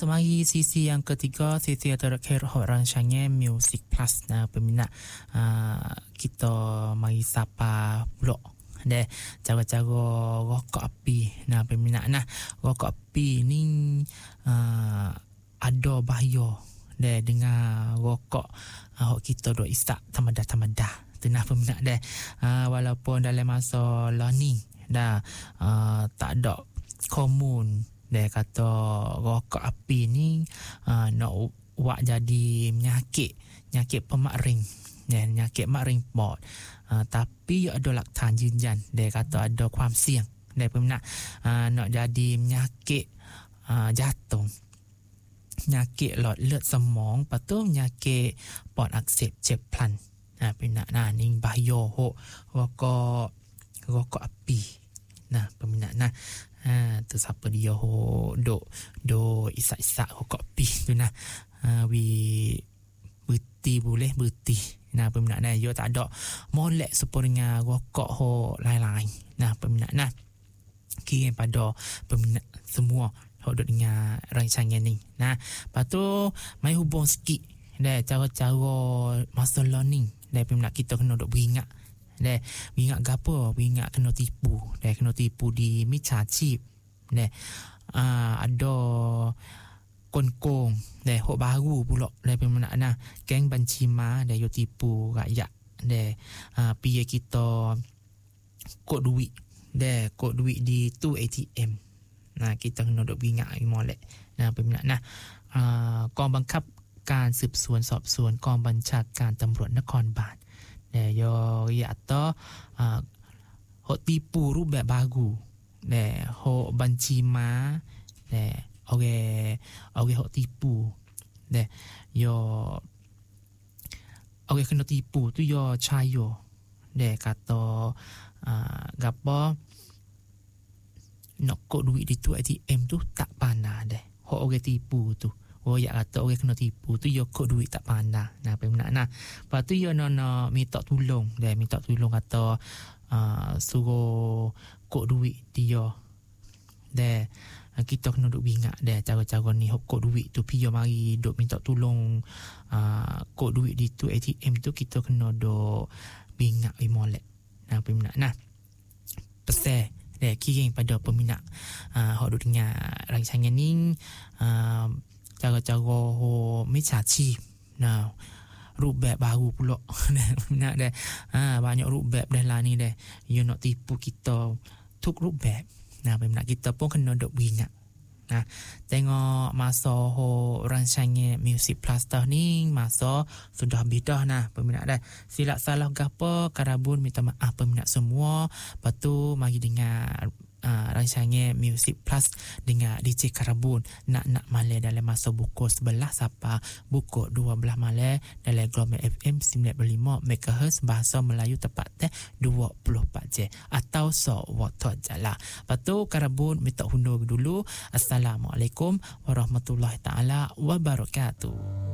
masuk mari sisi yang ketiga, sisi terakhir rancangan Music Plus. Nah, peminat kita mari sapa pula deh cara-cara rokok api. Nah, peminat rokok api ni ada bahaya deh dengan rokok kita duk isap tamadah. Tenah peminat deh. Walaupun dalam masa ni dah tak ada komun dia kata rokok api ni nak buat jadi penyakit pemak ring, penyakit mak ring pot. Tapi ada laktan jinjan dia kata ada kuam siang dia peminat nak jadi penyakit jantung, penyakit lot semong, lepas tu penyakit pot aksep ceplan. Peminat ni bahaya rokok api. Nah, peminat tu siapa dia do isak-isak rokok api tu boleh berti. Nah, peminat yo tak ada molek supaya rokok lain-lain. Nah, peminat kira pada peminat semua duk dengar rancangan ni. Nah, lepas tu mai hubung sikit cara-cara masa learning. Peminat kita kena duk beringat. Beringat gapo? Beringat kena tipu di micaci. Ada kongkong hok baru pula peminat geng bancima yo tipu rakyat piye kita kod duit di tu ATM. Kita kena duk beringat molek. Peminatกองบังคับการสืบสวนสอบสวนกองบัญชาการตำรวจนครบาลyo atau hok tipuรูปแบบbaru hok banci ma orang hok tipu yo orang kena tipu tu yo cayo kata gapo nak kod duit di tu ATM tu tak pandai hok orang tipu tu. Ya kata orang kena tipu tu yo kod duit tak pandai. Peminat lepas tu yo nak minta tolong kata suruh kod duit dia kita kena duk ingat cara-cara ni kod duit tu pi yo mari duk minta tolong kod duit di tu ATM tu kita kena duk ingat molek. Peminat pesan kirim pada peminat hok duk dengar rancangan ni cara-cara micaci.รูปแบบbaru pula. Banyak รูปแบบdah lah ni you nak tipu kita tuk รูปแบบ peminat kita pun kena duk beringat. Tengok masa rancangan Music Plus ni masa sudah habis dah peminat silap salah gapo karabun minta maaf peminat semua. Lepas tu mari dengar rancangan Music Plus dengan DJ Karabun nak malai dalam masa pukul 11 sampai pukul 12 malai dalam Gelombang FM 95 MHz bahasa Melayu tepat 24 jam atau waktu jala. Lepas tu Karabun minta hundur dulu. Assalamualaikum warahmatullahi taala wabarakatuh.